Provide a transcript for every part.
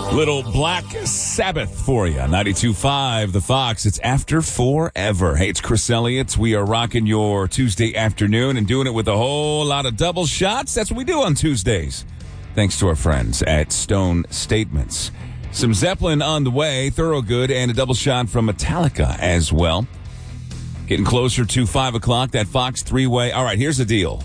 Little Black Sabbath for you. 92.5 The Fox. It's After Forever. Hey, it's Chris Elliott. We are rocking your Tuesday afternoon and doing it with a whole lot of double shots. That's what we do on Tuesdays. Thanks to our friends at Stone Statements. Some Zeppelin on the way, Thorogood, and a double shot from Metallica as well. Getting closer to 5 o'clock, that Fox three-way. All right, here's the deal.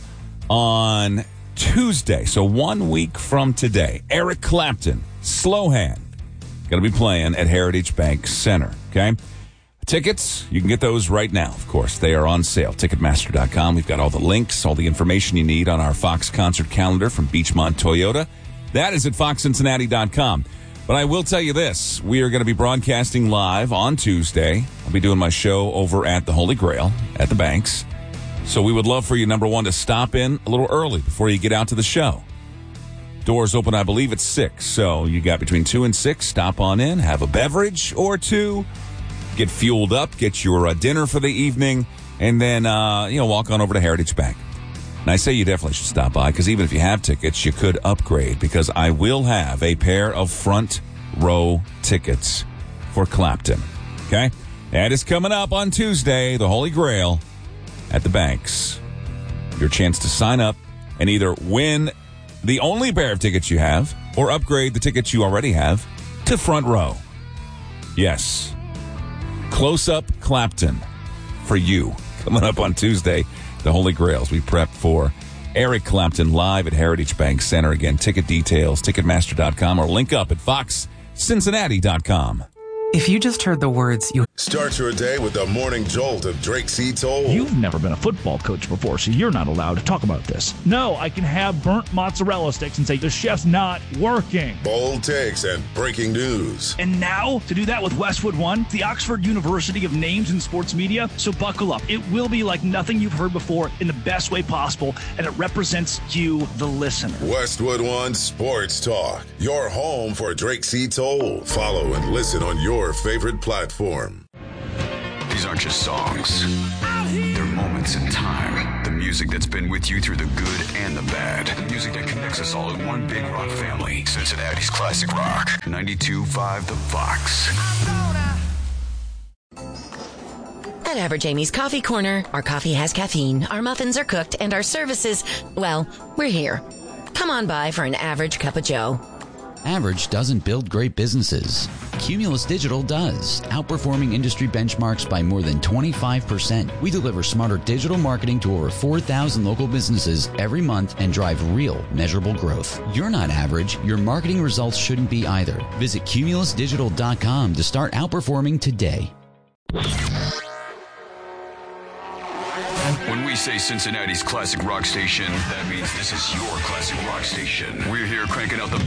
On Tuesday, so 1 week from today, Eric Clapton, Slow Hand, going to be playing at Heritage Bank Center, okay? Tickets, you can get those right now, of course. They are on sale, Ticketmaster.com. We've got all the links, all the information you need on our Fox concert calendar from Beachmont Toyota. That is at FoxCincinnati.com. But I will tell you this. We are going to be broadcasting live on Tuesday. I'll be doing my show over at the Holy Grail at the Banks. So we would love for you, number one, to stop in a little early before you get out to the show. Doors open, I believe, at 6. So you got between 2 and 6. Stop on in, have a beverage or two, get fueled up, get your dinner for the evening, and then, walk on over to Heritage Bank. And I say you definitely should stop by because even if you have tickets, you could upgrade because I will have a pair of front row tickets for Clapton. Okay? That is coming up on Tuesday, the Holy Grail at the Banks. Your chance to sign up and either win the only pair of tickets you have or upgrade the tickets you already have to front row. Yes. Close up Clapton for you. Coming up on Tuesday, the Holy Grails. We prep for Eric Clapton live at Heritage Bank Center. Again, ticket details, Ticketmaster.com or link up at FoxCincinnati.com. If you just heard the words, you start your day with the morning jolt of Drake C. Toll. You've never been a football coach before, so you're not allowed to talk about this. No, I can have burnt mozzarella sticks and say the chef's not working. Bold takes and breaking news. And now, to do that with Westwood One, the Oxford University of names in sports media. So buckle up. It will be like nothing you've heard before in the best way possible, and it represents you, the listener. Westwood One Sports Talk, your home for Drake C. Toll. Follow and listen on your favorite platform. These aren't just songs. They're moments in time. The music that's been with you through the good and the bad. The music that connects us all in one big rock family. Cincinnati's classic rock. 92.5 The Fox. At Average Amy's Coffee Corner, our coffee has caffeine, our muffins are cooked, and our services, well, we're here. Come on by for an average cup of joe. Average doesn't build great businesses. Cumulus Digital does, outperforming industry benchmarks by more than 25%. We deliver smarter digital marketing to over 4,000 local businesses every month and drive real, measurable growth. You're not average. Your marketing results shouldn't be either. Visit cumulusdigital.com to start outperforming today. When we say Cincinnati's classic rock station, that means this is your classic rock station. We're here cranking out the